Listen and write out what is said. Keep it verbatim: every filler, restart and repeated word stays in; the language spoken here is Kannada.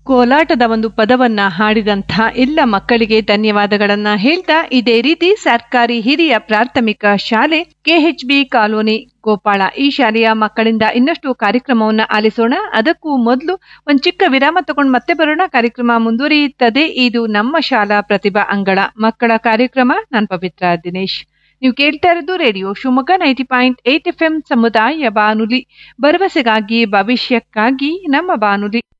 ಕೋಲಾಟದ ಒಂದು ಪದವನ್ನ ಹಾಡಿದಂಥ ಎಲ್ಲ ಮಕ್ಕಳಿಗೆ ಧನ್ಯವಾದಗಳನ್ನ ಹೇಳ್ತಾ ಇದೇ ರೀತಿ ಸರ್ಕಾರಿ ಹಿರಿಯ ಪ್ರಾಥಮಿಕ ಶಾಲೆ ಕೆಎಚ್ಬಿ ಕಾಲೋನಿ ಗೋಪಾಳ ಈ ಶಾಲೆಯ ಮಕ್ಕಳಿಂದ ಇನ್ನಷ್ಟು ಕಾರ್ಯಕ್ರಮವನ್ನ ಆಲಿಸೋಣ. ಅದಕ್ಕೂ ಮೊದಲು ಒಂದು ಚಿಕ್ಕ ವಿರಾಮ ತಗೊಂಡು ಮತ್ತೆ ಬರೋಣ. ಕಾರ್ಯಕ್ರಮ ಮುಂದುವರಿಯುತ್ತದೆ. ಇದು ನಮ್ಮ ಶಾಲಾ ಪ್ರತಿಭಾ ಅಂಗಳ ಮಕ್ಕಳ ಕಾರ್ಯಕ್ರಮ. ನಾನು ಪವಿತ್ರ ದಿನೇಶ್. ನೀವು ಕೇಳ್ತಾ ಇರೋದು radio Shivamogga ninety point eight F M ಸಮುದಾಯ ಬಾನುಲಿ, ಭರವಸೆಗಾಗಿ ಭವಿಷ್ಯಕ್ಕಾಗಿ ನಮ್ಮ ಬಾನುಲಿ.